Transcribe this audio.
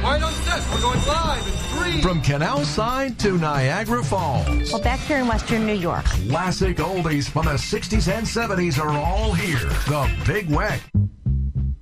Right on set. We're going live in 3. From Canal Side to Niagara Falls. Well, back here in Western New York. Classic oldies from the 60s and 70s are all here. The Big Wet.